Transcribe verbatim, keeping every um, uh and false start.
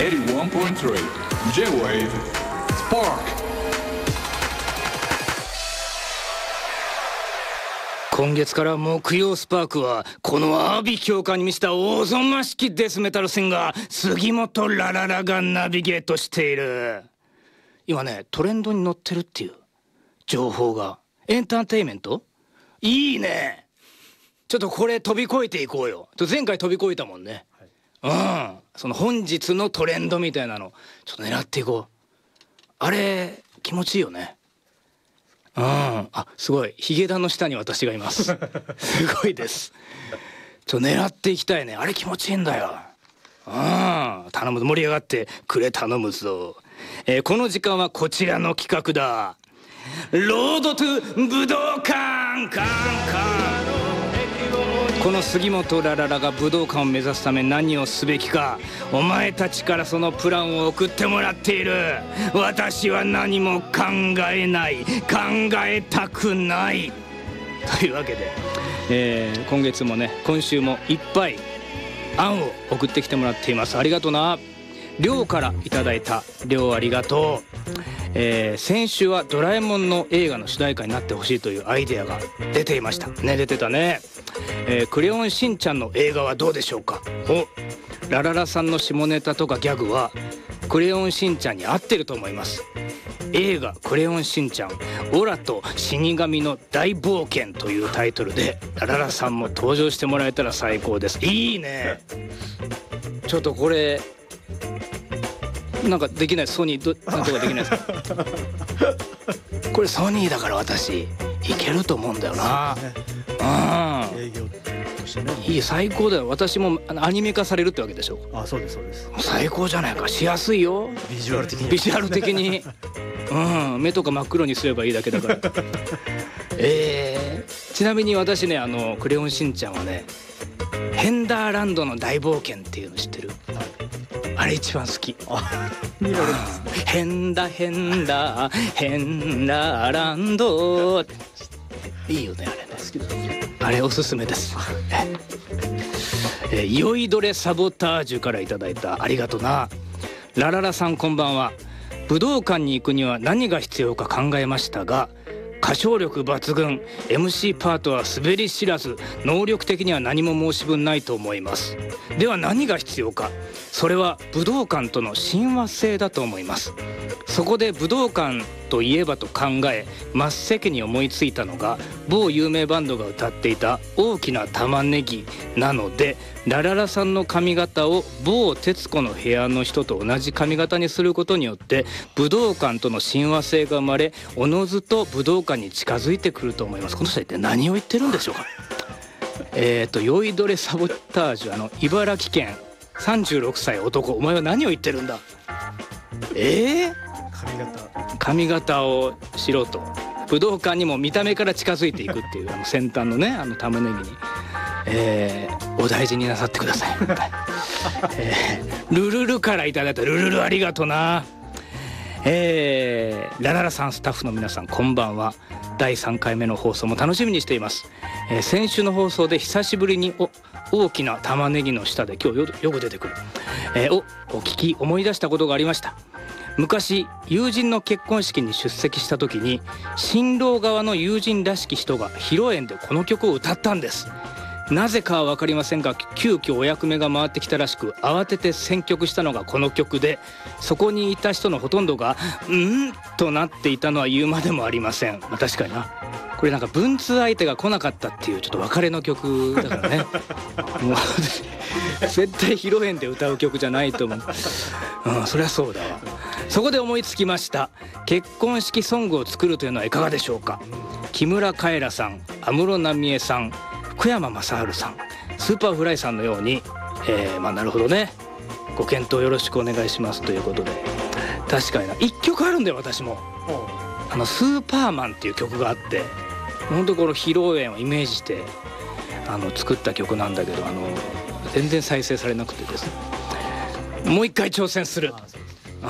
はちじゅういってんさん J-Wave Spark。 今月から木曜スパークはこの阿鼻教官に見せたおぞましきデスメタルシンガー杉本ラララがナビゲートしている。今ねトレンドに乗ってるっていう情報が。エンターテインメントいいね。ちょっとこれ飛び越えていこうよ。前回飛び越えたもんね、はい、うん。その本日のトレンドみたいなのちょっと狙っていこう。あれ気持ちいいよね。うん、あ、すごいヒゲダンの下に私がいますすごいです。ちょっと狙っていきたいね。あれ気持ちいいんだよ。うん、頼むぞ、盛り上がってくれ、頼むぞ。えー、この時間はこちらの企画だ。ロードトゥ武道館カンカン。この杉本ラララが武道館を目指すため何をすべきか、お前たちからそのプランを送ってもらっている。私は何も考えない、考えたくないというわけで、えー、今月もね今週もいっぱい案を送ってきてもらっています。ありがとうな。りょうからいただいた。りょうありがとう。えー、先週はドラえもんの映画の主題歌になってほしいというアイデアが出ていましたね。出てたね。えー、クレヨンしんちゃんの映画はどうでしょうか。お、ラララさんの下ネタとかギャグはクレヨンしんちゃんに合ってると思います。映画クレヨンしんちゃんオラと死神の大冒険というタイトルでラララさんも登場してもらえたら最高です。いいね。ちょっとこれなんかできない。ソニーどなんとかできないですかこれソニーだから私いけると思うんだよな。うん、営業としてね。いい、最高だよ。私もアニメ化されるってわけでしょ。あ、そうですそうです。最高じゃないか。しやすいよ、ビジュアル的に。ビジュアル的にうん、目とか真っ黒にすればいいだけだからえー、ちなみに私ね、あのクレヨンしんちゃんはねヘンダーランドの大冒険っていうの知ってる？あれ一番好き。ヘンダヘンダヘンダーランドいいよね、あれね。好きだね。あれおすすめですえー、酔いどれサボタージュからいただいた。ありがとな。ラララさんこんばんは。武道館に行くには何が必要か考えましたが、歌唱力抜群、 エムシー パートは滑り知らず、能力的には何も申し分ないと思います。では何が必要か。それは武道館との親和性だと思います。そこで武道館といえばと考え、真っ先に思いついたのが某有名バンドが歌っていた大きな玉ねぎなので、ラララさんの髪型を某徹子の部屋の人と同じ髪型にすることによって武道館との親和性が生まれ、おのずと武道館に近づいてくると思います。この人一体何を言ってるんでしょうかえっと酔いどれサボタージュ、あの茨城県さんじゅうろくさい男、お前は何を言ってるんだ。えー、髪型髪型をしろと。武道館にも見た目から近づいていくっていうあの先端のね、あの玉ねぎに、えー、お大事になさってくださいえー、ルルルからいただいた。ルルルありがとな。えー、ラララさんスタッフの皆さんこんばんは。だいさんかいめの放送も楽しみにしています。えー、先週の放送で久しぶりにお大きな玉ねぎの下で今日 よ, よく出てくる、えー、おお聞き思い出したことがありました。昔友人の結婚式に出席した時に新郎側の友人らしき人が披露宴でこの曲を歌ったんです。なぜかは分かりませんが急遽お役目が回ってきたらしく、慌てて選曲したのがこの曲で、そこにいた人のほとんどがんとなっていたのは言うまでもありません。まあ、確かにな。これなんか文通相手が来なかったっていうちょっと別れの曲だからねもう絶対披露宴で歌う曲じゃないと思う。うん、そりゃそうだわ。そこで思いつきました。結婚式ソングを作るというのはいかがでしょうか。木村カエラさん、安室奈美恵さん、福山雅治さん、スーパーフライさんのように、えー、まあなるほどね、ご検討よろしくお願いしますということで。確かにないっきょくあるんだよ私も。あのスーパーマンっていう曲があって、本当この披露宴をイメージしてあの作った曲なんだけど、あの全然再生されなくてですね、もう一回挑戦する。